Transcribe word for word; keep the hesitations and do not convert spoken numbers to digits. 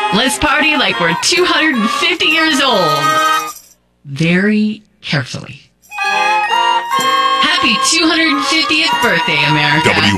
Let's party like we're two hundred fifty years old. Very carefully. Happy two hundred fiftieth birthday, America.